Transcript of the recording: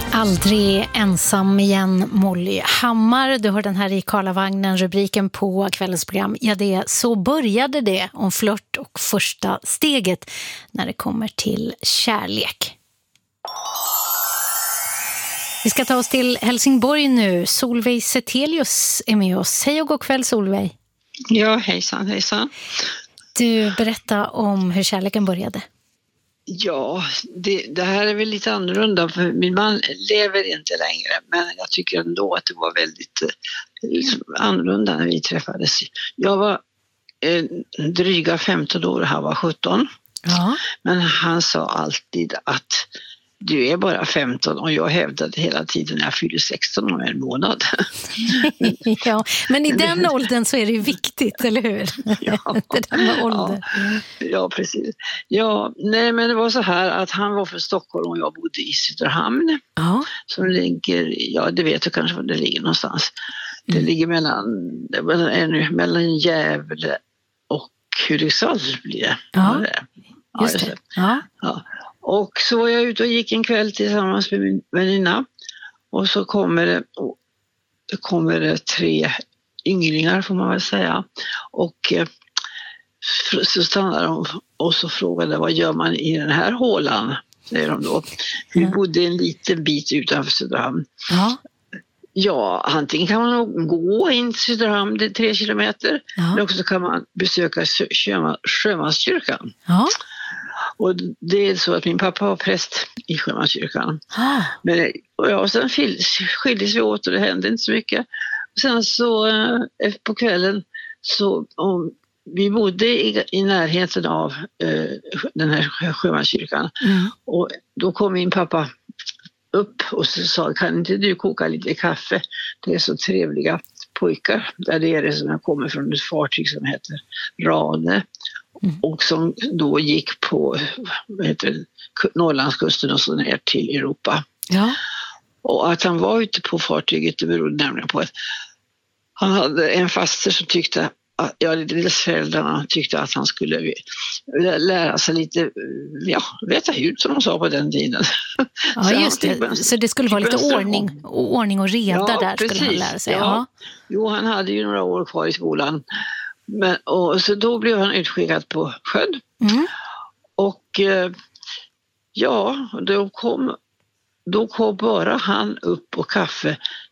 Aldrig ensam igen, Molly Hammar. Du hör den här i Karlavagnen, rubriken på kvällens program. Ja, så började det om flört och första steget när det kommer till kärlek. Vi ska ta oss till Helsingborg nu. Solveig Setelius är med oss. Hej och god kväll, Solveig. Ja, hejsan, hejsan. Du, berätta om hur kärleken började. Ja, det här är väl lite annorlunda för min man lever inte längre, men jag tycker ändå att det var väldigt annorlunda när vi träffades. Jag var dryga 15 år och han var 17. Ja. Men han sa alltid att du är bara 15 och jag hävdade hela tiden att jag fyller 16 om en månad. Ja, men i den åldern så är det ju viktigt, eller hur? Ja, det där med ålder. Ja, precis. Ja, nej, men det var så här att han var från Stockholm och jag bodde i Söderhamn. Ja. Som ligger, ja det vet du kanske var det ligger någonstans. Det ligger mellan Gävle och Hudiksvall blir det. Ja, just det. Ja. Ja. Och så var jag ute och gick en kväll tillsammans med min väninna. Och så kommer det 3 ynglingar får man väl säga. Och så stannade de och så frågade vad gör man i den här hålan, säger de då. Vi bodde en liten bit utanför Söderhamn. Ja. Ja, antingen kan man nog gå in till Söderhamn, det är 3 kilometer. Ja. Eller också kan man besöka Sjömanskyrkan. Ja. Och det är så att min pappa var präst i Sjömanskyrkan. Ah. Men sen skildes vi åt och det hände inte så mycket. Sen så på kvällen så vi bodde i närheten av den här Sjömanskyrkan. Och då kom min pappa upp och så sa, kan inte du koka lite kaffe? Det är så trevliga pojkar där det är det som jag kommer från ett fartyg som heter Rane. Och som då gick på Norrlandskusten och så ner till Europa. Ja. Och att han var ute på fartyget, det berodde nämligen på att han hade en faster som tyckte att, föräldrarna tyckte att han skulle lära sig lite, veta ut som de sa på den tiden. Ja, just det. Så det skulle vara lite ordning och reda där, precis. Skulle han lära sig. Ja. Jo, han hade ju några år kvar i skolan. Och så då blev han utskickad på sjön. Och då kom bara han upp på kaffe